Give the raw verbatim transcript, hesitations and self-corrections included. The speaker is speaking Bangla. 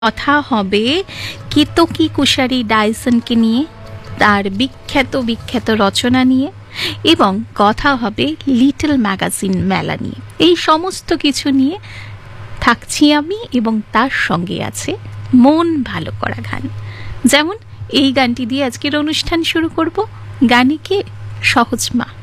কথা হবে কেতকী কুশারি ডায়সনকে নিয়ে, তার বিখ্যাত বিখ্যাত রচনা নিয়ে, এবং কথা হবে লিটল ম্যাগাজিন মেলা নিয়ে। এই সমস্ত কিছু নিয়ে থাকছি আমি, এবং তার সঙ্গে আছে মন ভালো করা গান। যেমন এই গানটি দিয়ে আজকের অনুষ্ঠান শুরু করব, গানে কে? সহজ মা।